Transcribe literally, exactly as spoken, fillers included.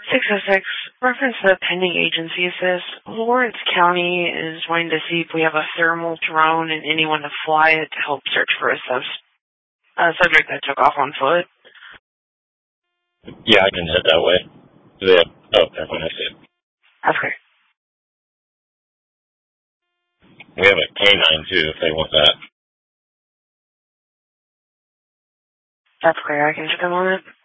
six oh six, reference to pending agency assist. Lawrence County is wanting to see if we have a thermal drone and anyone to fly it to help search for a sub- uh, subject that took off on foot. Yeah, I can head that way. Do they have, oh, never mind, I see it. That's great. We have a canine too, if they want that. That's clear. I can check them on it.